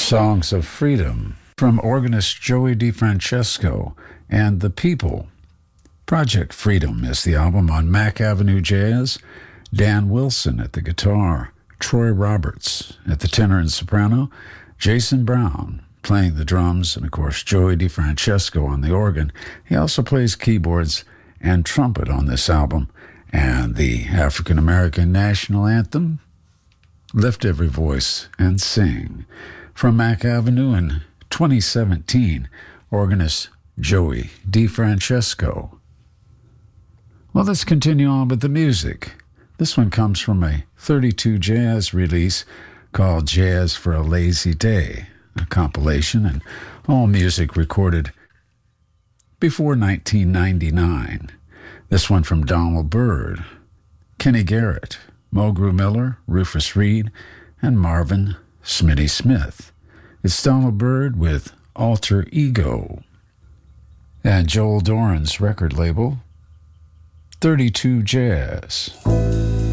Songs of Freedom from organist Joey DeFrancesco and The People. Project Freedom is the album on Mack Avenue Jazz. Dan Wilson at the guitar, Troy Roberts at the tenor and soprano, Jason Brown playing the drums, and of course Joey DeFrancesco on the organ. He also plays keyboards and trumpet on this album. And the African American National Anthem, Lift Every Voice and Sing. From Mack Avenue in 2017, organist Joey DeFrancesco. Well, let's continue on with the music. This one comes from a 32 Jazz release called Jazz for a Lazy Day, a compilation and all music recorded before 1999. This one from Donald Byrd, Kenny Garrett, Mulgrew Miller, Rufus Reid, and Marvin Smitty Smith. It's Donald Byrd with Alter Ego. And Joel Doran's record label, 32 Jazz.